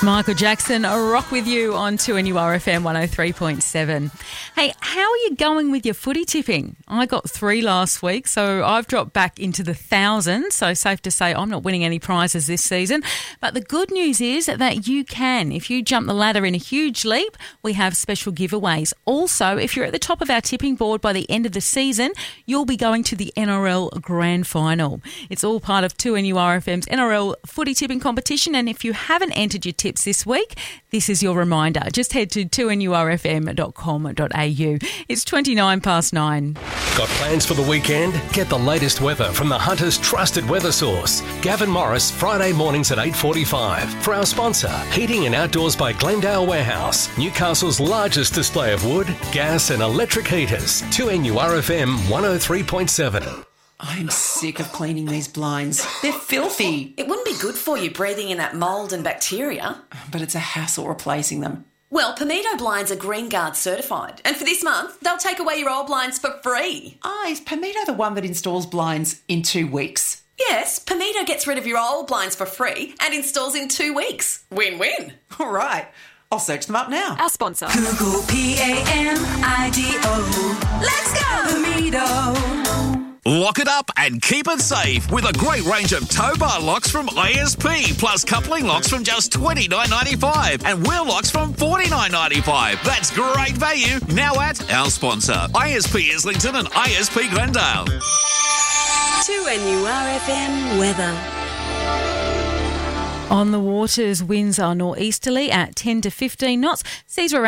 Michael Jackson, a rock with you on 2NURFM 103.7. Hey, how are you going with your footy tipping? I got 3 last week, so I've dropped back into the thousands, so safe to say I'm not winning any prizes this season. But the good news is that you can. If you jump the ladder in a huge leap, we have special giveaways. Also, if you're at the top of our tipping board by the end of the season, you'll be going to the NRL Grand Final. It's all part of 2NURFM's NRL footy tipping competition, and if you haven't entered your tips this week, this is your reminder. Just head to 2NURFM.com.au. It's 9:29. Got plans for the weekend? Get the latest weather from the Hunter's trusted weather source. Gavin Morris, Friday mornings at 8:45. For our sponsor, Heating and Outdoors by Glendale Warehouse. Newcastle's largest display of wood, gas and electric heaters. 2NURFM 103.7. I'm sick of cleaning these blinds. They're filthy. It wouldn't be good for you breathing in that mould and bacteria. But it's a hassle replacing them. Well, Pamido blinds are Green Guard certified. And for this month, they'll take away your old blinds for free. Is Pamido the one that installs blinds in 2 weeks? Yes, Pamido gets rid of your old blinds for free and installs in 2 weeks. Win-win. All right. I'll search them up now. Our sponsor. Google PAMIDO. Let's go! Pamido. Lock it up and keep it safe with a great range of tow bar locks from ISP, plus coupling locks from just $29.95 and wheel locks from $49.95. That's great value now at our sponsor, ISP Islington and ISP Glendale. 2NURFM weather. On the waters, winds are northeasterly at 10 to 15 knots. Seas are around